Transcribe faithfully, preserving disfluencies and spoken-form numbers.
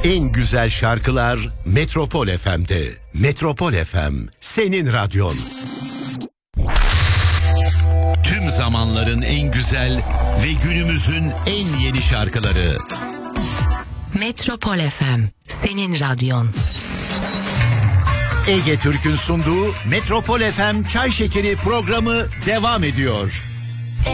En güzel şarkılar Metropol F M'de. Metropol F M, senin radyon. Tüm zamanların en güzel ve günümüzün en yeni şarkıları. Metropol F M, senin radyon. Ege Türk'ün sunduğu Metropol F M Çay Şekeri programı devam ediyor.